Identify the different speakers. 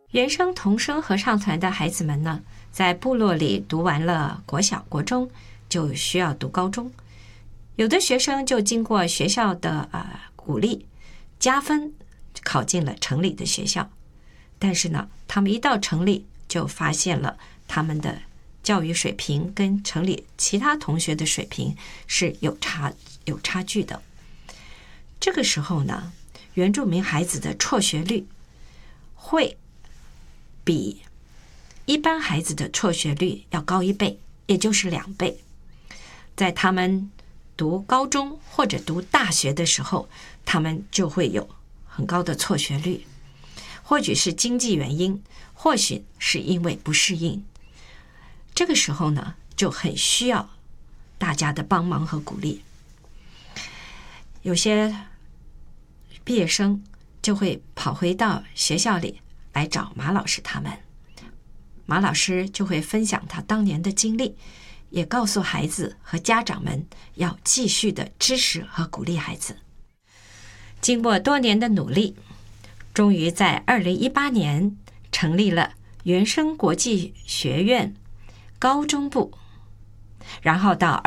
Speaker 1: 原声童声合唱团的孩子们呢，在部落里读完了国小、国中，就需要读高中。有的学生就经过学校的鼓励加分，考进了城里的学校。但是呢，他们一到城里就发现了他们的教育水平跟城里其他同学的水平是有差距的。这个时候呢，原住民孩子的辍学率会比一般孩子的辍学率要高1倍，也就是2倍。在他们读高中或者读大学的时候，他们就会有很高的辍学率，或许是经济原因，或许是因为不适应。这个时候呢，就很需要大家的帮忙和鼓励。有些毕业生就会跑回到学校里来找马老师他们，马老师就会分享他当年的经历，也告诉孩子和家长们要继续的支持和鼓励孩子。经过多年的努力，终于在2018年成立了原声国际学院高中部，然后到